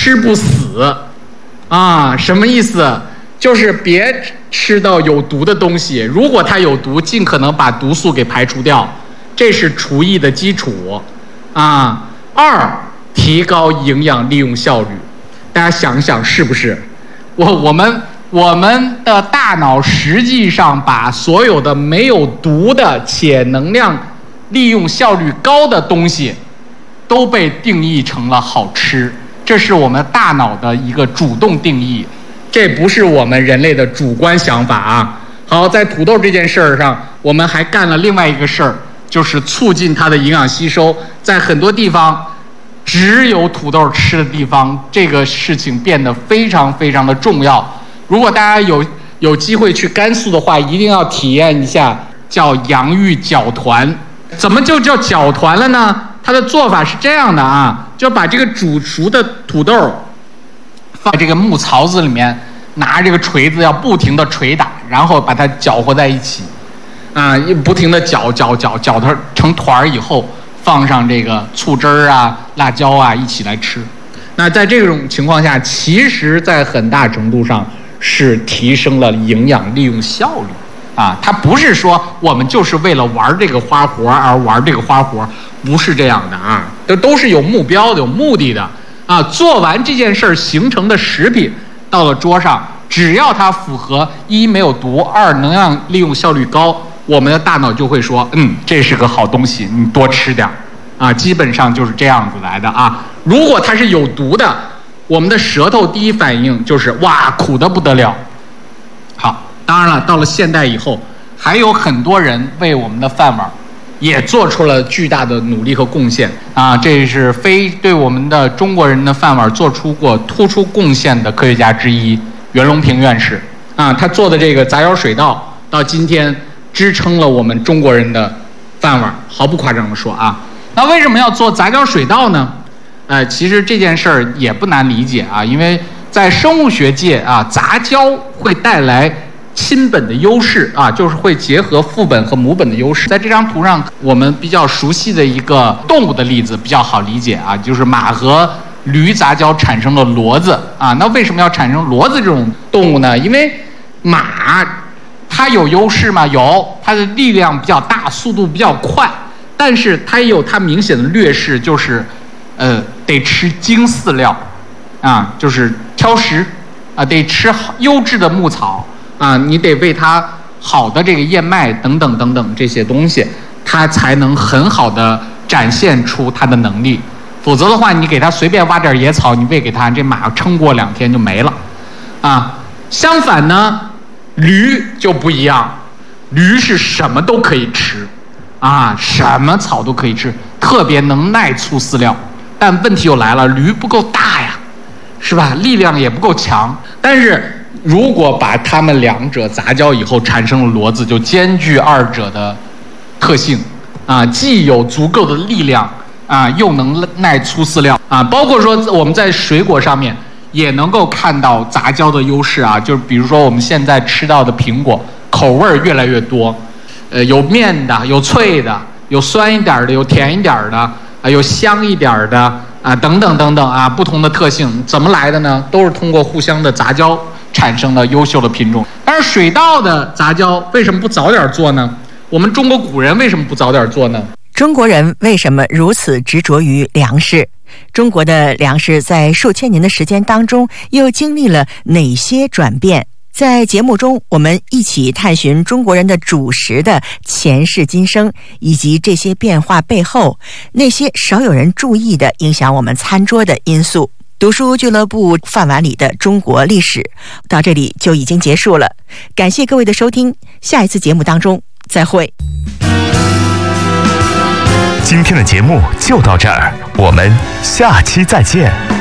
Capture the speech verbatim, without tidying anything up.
吃不死啊，什么意思？就是别吃到有毒的东西，如果它有毒，尽可能把毒素给排除掉，这是厨艺的基础啊。二，提高营养利用效率，大家想想是不是？我我们我们的大脑实际上把所有的没有毒的且能量利用效率高的东西，都被定义成了好吃，这是我们大脑的一个主动定义。这不是我们人类的主观想法啊！好，在土豆这件事儿上，我们还干了另外一个事儿，就是促进它的营养吸收。在很多地方，只有土豆吃的地方，这个事情变得非常非常的重要。如果大家有有机会去甘肃的话，一定要体验一下叫洋芋饺团。怎么就叫饺团了呢？它的做法是这样的啊，就把这个煮熟的土豆放在这个木槽子里面，拿这个锤子要不停的捶打，然后把它搅和在一起，啊，不停的搅搅搅搅它成团儿以后，放上这个醋汁儿啊、辣椒啊一起来吃。那在这种情况下，其实在很大程度上是提升了营养利用效率啊。它不是说我们就是为了玩这个花活而玩这个花活，不是这样的啊，都都是有目标的、有目的的。啊，做完这件事儿形成的食品到了桌上，只要它符合一没有毒，二能量利用效率高，我们的大脑就会说，嗯，这是个好东西，你多吃点啊，基本上就是这样子来的啊。如果它是有毒的，我们的舌头第一反应就是哇，苦得不得了。好，当然了，到了现代以后，还有很多人为我们的饭碗也做出了巨大的努力和贡献啊！这是非对我们的中国人的饭碗做出过突出贡献的科学家之一，袁隆平院士啊，他做的这个杂交水稻，到今天支撑了我们中国人的饭碗，毫不夸张地说啊。那为什么要做杂交水稻呢？呃，其实这件事儿也不难理解啊，因为在生物学界啊，杂交会带来亲本的优势啊，就是会结合父本和母本的优势。在这张图上，我们比较熟悉的一个动物的例子比较好理解啊，就是马和驴杂交产生了骡子啊。那为什么要产生骡子这种动物呢？因为马它有优势吗？有，它的力量比较大，速度比较快，但是它也有它明显的劣势，就是呃得吃精饲料啊，就是挑食啊，得吃优质的牧草。啊，你得喂它好的这个燕麦等等等等这些东西，它才能很好的展现出它的能力。否则的话，你给它随便挖点野草，你喂给它，这马撑过两天就没了。啊，相反呢，驴就不一样，驴是什么都可以吃，啊，什么草都可以吃，特别能耐粗饲料。但问题又来了，驴不够大呀，是吧？力量也不够强，但是如果把它们两者杂交以后产生了骡子，就兼具二者的特性啊，既有足够的力量啊，又能耐粗饲料啊。包括说我们在水果上面也能够看到杂交的优势啊，就是比如说我们现在吃到的苹果，口味越来越多，呃，有面的，有脆的，有酸一点的，有甜一点的，啊，有香一点的啊，等等等等啊，不同的特性怎么来的呢？都是通过互相的杂交产生了优秀的品种。但是水稻的杂交为什么不早点做呢？我们中国古人为什么不早点做呢？ 中国人为什么如此执着于粮食？中国的粮食在数千年的时间当中又经历了哪些转变？在节目中，我们一起探寻中国人的主食的前世今生，以及这些变化背后那些少有人注意的影响我们餐桌的因素。读书俱乐部饭碗里的中国历史到这里就已经结束了，感谢各位的收听，下一次节目当中再会。 今天的节目就到这儿，我们下期再见。